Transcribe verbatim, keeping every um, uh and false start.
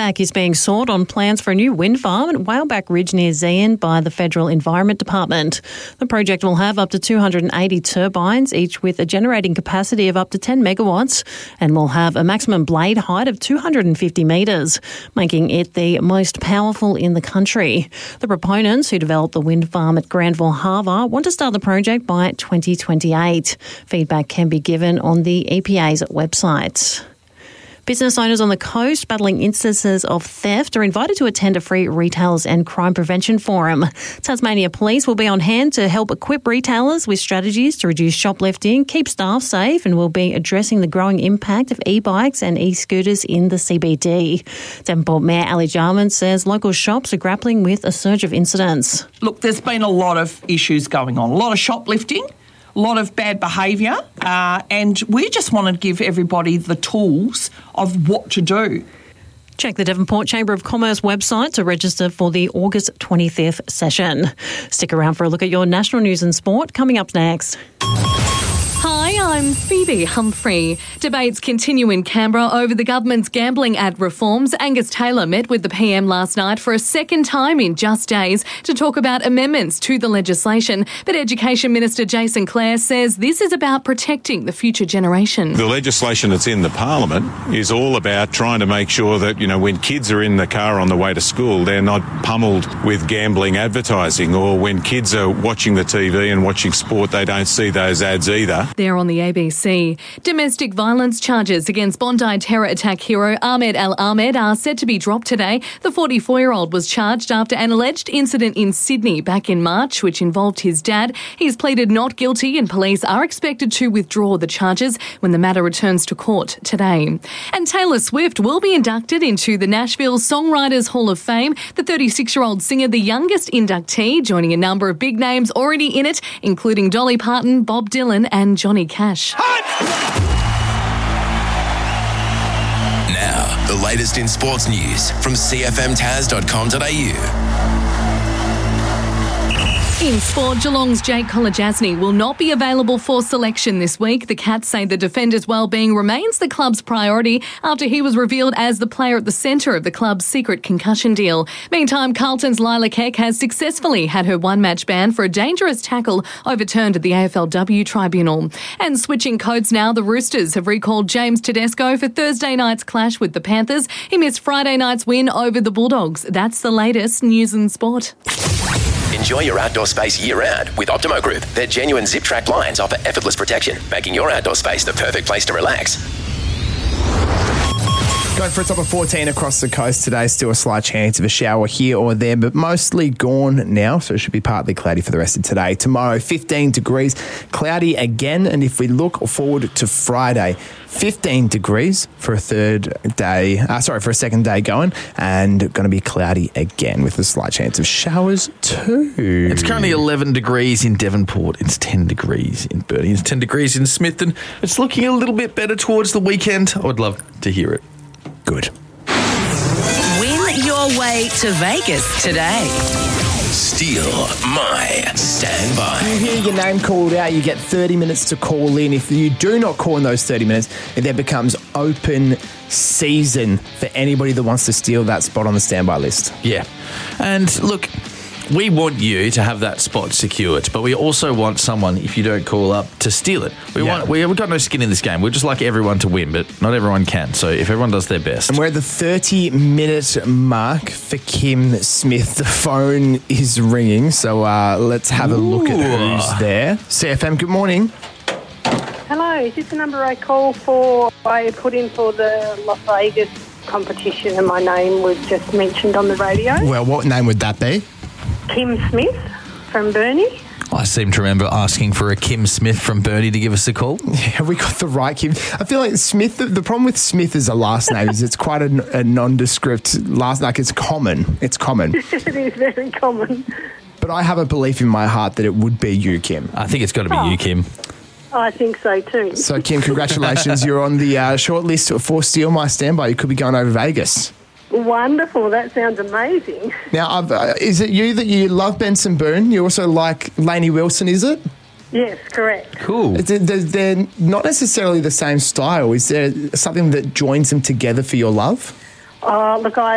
Feedback is being sought on plans for a new wind farm at Whaleback Ridge near Zeehan by the Federal Environment Department. The project will have up to two hundred eighty turbines, each with a generating capacity of up to ten megawatts, and will have a maximum blade height of two hundred fifty metres, making it the most powerful in the country. The proponents who developed the wind farm at Granville Harbour want to start the project by twenty twenty-eight. Feedback can be given on the E P A's website. Business owners on the coast battling instances of theft are invited to attend a free Retailers and Crime Prevention Forum. Tasmania Police will be on hand to help equip retailers with strategies to reduce shoplifting, keep staff safe, and will be addressing the growing impact of e-bikes and e-scooters in the C B D. Devonport Mayor Ali Jarman says local shops are grappling with a surge of incidents. Look, there's been a lot of issues going on, a lot of shoplifting, a lot of bad behaviour, uh, and we just want to give everybody the tools of what to do. Check the Devonport Chamber of Commerce website to register for the August twenty-fifth session. Stick around for a look at your national news and sport coming up next. Hi, I'm Phoebe Humphrey. Debates continue in Canberra over the government's Gambling Act reforms. Angus Taylor met with the P M last night for a second time in just days to talk about amendments to the legislation. But Education Minister Jason Clare says this is about protecting the future generation. The legislation that's in the Parliament is all about trying to make sure that, you know, when kids are in the car on the way to school, they're not pummeled with gambling advertising, or when kids are watching the T V and watching sport, they don't see those ads either. There on the A B C. Domestic violence charges against Bondi terror attack hero Ahmed Al Ahmed are set to be dropped today. The forty-four-year-old was charged after an alleged incident in Sydney back in March, which involved his dad. He's pleaded not guilty, and police are expected to withdraw the charges when the matter returns to court today. And Taylor Swift will be inducted into the Nashville Songwriters Hall of Fame. The thirty-six-year-old singer, the youngest inductee, joining a number of big names already in it, including Dolly Parton, Bob Dylan and Johnny Cash. Now, the latest in sports news from c f m taz dot com dot a u. In sport, Geelong's Jake Kolodjasny will not be available for selection this week. The Cats say the defender's well-being remains the club's priority after he was revealed as the player at the centre of the club's secret concussion deal. Meantime, Carlton's Lila Keck has successfully had her one-match ban for a dangerous tackle overturned at the A F L W tribunal. And switching codes now, the Roosters have recalled James Tedesco for Thursday night's clash with the Panthers. He missed Friday night's win over the Bulldogs. That's the latest news and sport. Enjoy your outdoor space year-round with Optimo Group. Their genuine zip-track blinds offer effortless protection, making your outdoor space the perfect place to relax. Going for a top of fourteen across the coast today. Still a slight chance of a shower here or there, but mostly gone now, so it should be partly cloudy for the rest of today. Tomorrow, fifteen degrees, cloudy again, and if we look forward to Friday, fifteen degrees for a third day, uh, sorry, for a second day going, and going to be cloudy again with a slight chance of showers too. It's currently eleven degrees in Devonport. It's ten degrees in Burnie. It's ten degrees in Smithton. It's looking a little bit better towards the weekend. I would love to hear it. Good. Win your way to Vegas today. Steal my standby. You hear your name called out, you get thirty minutes to call in. If you do not call in those thirty minutes, it then becomes open season for anybody that wants to steal that spot on the standby list. Yeah. And look, we want you to have that spot secured, but we also want someone, if you don't call up, to steal it. We Yeah. want, we, we've got no skin in this game. We'd just like everyone to win, but not everyone can. So if everyone does their best. And we're at the thirty-minute mark for Kim Smith. The phone is ringing, so uh, let's have a look at who's there. C F M, good morning. Hello, is this the number I call for? I put in for the Las Vegas competition and my name was just mentioned on the radio. Well, what name would that be? Kim Smith from Burnie. I seem to remember asking for a Kim Smith from Burnie to give us a call. Have we got the right Kim? I feel like Smith, the, the problem with Smith as a last name is it's quite a, a nondescript last, like it's common. It's common. It is very common. But I have a belief in my heart that it would be you, Kim. I think it's got to be Oh. you, Kim. I think so too. So, Kim, congratulations. You're on the uh, short list for Steal My Standby. You could be going over Vegas. Wonderful. That sounds amazing. Now, I've, uh, is it you that you love Benson Boone? You also like Lainey Wilson, is it? Yes, correct. Cool. They're, they're not necessarily the same style. Is there something that joins them together for your love? Uh, look, I